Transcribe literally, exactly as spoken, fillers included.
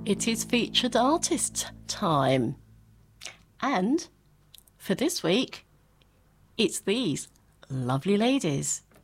It is featured artist time. And for this week, it's these lovely ladies.